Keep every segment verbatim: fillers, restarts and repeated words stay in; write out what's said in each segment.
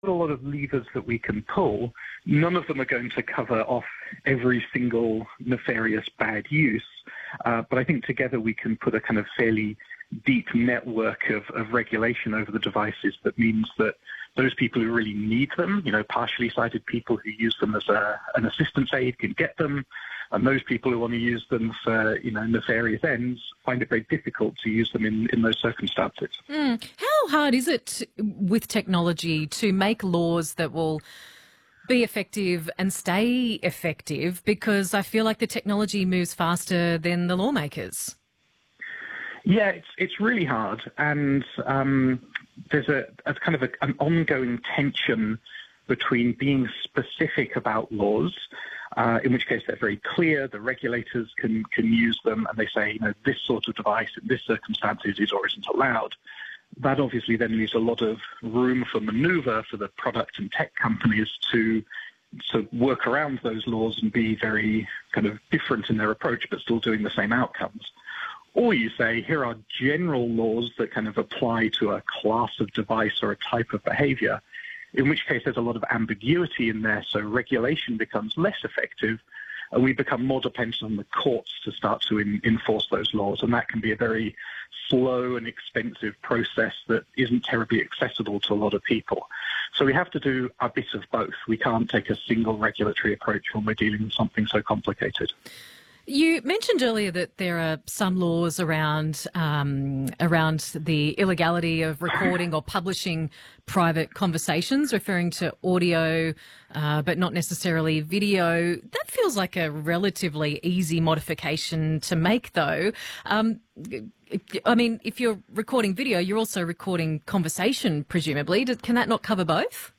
a lot of levers that we can pull. None of them are going to cover off every single nefarious bad use. Uh, but I think together we can put a kind of fairly deep network of, of regulation over the devices that means that those people who really need them, you know, partially sighted people who use them as a, an assistance aid can get them, and those people who want to use them for, you know, nefarious ends find it very difficult to use them in, in those circumstances. Mm. How hard is it with technology to make laws that will be effective and stay effective? Because I feel like the technology moves faster than the lawmakers. Yeah, it's it's really hard, and um, there's a, a kind of a, an ongoing tension between being specific about laws, uh, in which case they're very clear, the regulators can can use them, and they say, you know, this sort of device in this circumstances is or isn't allowed. That obviously then leaves a lot of room for manoeuvre for the product and tech companies to to work around those laws and be very kind of different in their approach, but still doing the same outcomes. Or you say, here are general laws that kind of apply to a class of device or a type of behavior, in which case there's a lot of ambiguity in there, so regulation becomes less effective, and we become more dependent on the courts to start to in, enforce those laws. And that can be a very slow and expensive process that isn't terribly accessible to a lot of people. So we have to do a bit of both. We can't take a single regulatory approach when we're dealing with something so complicated. You mentioned earlier that there are some laws around um, around the illegality of recording or publishing private conversations, referring to audio, uh, but not necessarily video. That feels like a relatively easy modification to make, though. Um, I mean, if you're recording video, you're also recording conversation, presumably. Can that not cover both?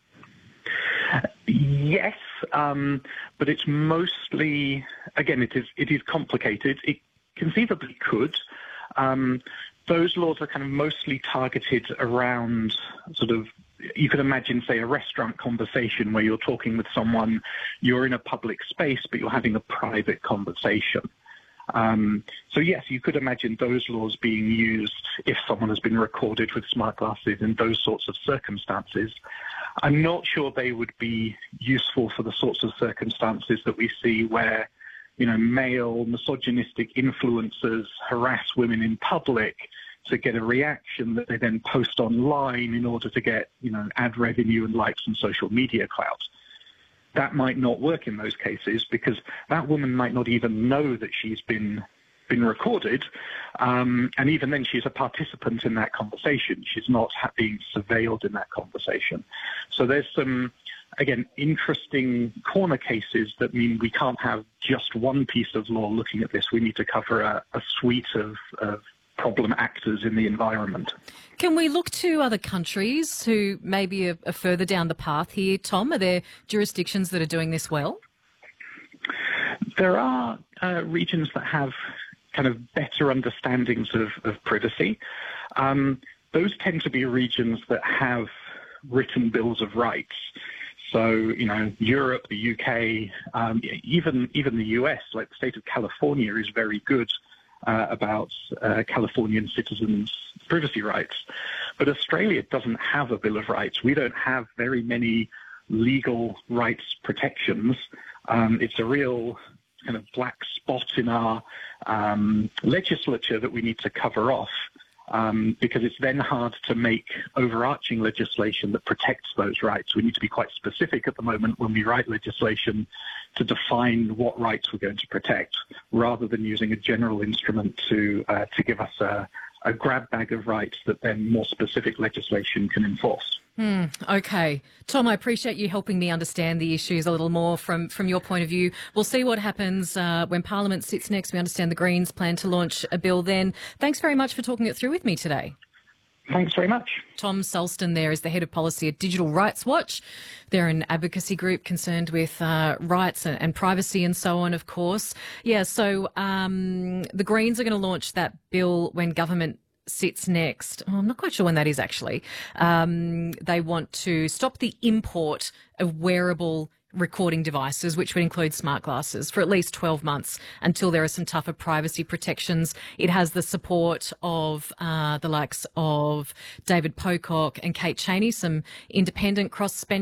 Yes, um, but it's mostly, again, it is it is complicated. It conceivably could. Um, those laws are kind of mostly targeted around sort of, you could imagine, say, a restaurant conversation where you're talking with someone, you're in a public space, but you're having a private conversation. Um, so, yes, you could imagine those laws being used if someone has been recorded with smart glasses in those sorts of circumstances. I'm not sure they would be useful for the sorts of circumstances that we see where, you know, male misogynistic influencers harass women in public to get a reaction that they then post online in order to get, you know, ad revenue and likes and social media clout. That might not work in those cases because that woman might not even know that she's been been recorded, um, and even then she's a participant in that conversation. She's not being surveilled in that conversation. So there's some, again, interesting corner cases that mean we can't have just one piece of law looking at this. We need to cover a, a suite of, of problem actors in the environment. Can we look to other countries who maybe are, are further down the path here, Tom? Are there jurisdictions that are doing this well? There are uh, regions that have kind of better understandings of, of privacy. Um, those tend to be regions that have written bills of rights. So, you know, Europe, the U K, um, even even the U S, like the state of California, is very good uh, about uh, Californian citizens' privacy rights. But Australia doesn't have a bill of rights. We don't have very many legal rights protections. Um, it's a real kind of black spot in our um, legislature that we need to cover off, um, because it's then hard to make overarching legislation that protects those rights. We need to be quite specific at the moment when we write legislation to define what rights we're going to protect, rather than using a general instrument to uh, to give us a, a grab bag of rights that then more specific legislation can enforce. Hmm, okay. Tom, I appreciate you helping me understand the issues a little more from, from your point of view. We'll see what happens uh, when Parliament sits next. We understand the Greens plan to launch a bill then. Thanks very much for talking it through with me today. Thanks very much. Tom Sulston there is the head of policy at Digital Rights Watch. They're an advocacy group concerned with uh, rights and, and privacy and so on, of course. Yeah, so um, the Greens are going to launch that bill when government sits next. Oh, I'm not quite sure when that is actually. Um, they want to stop the import of wearable recording devices, which would include smart glasses, for at least twelve months until there are some tougher privacy protections. It has the support of uh, the likes of David Pocock and Kate Cheney, some independent cross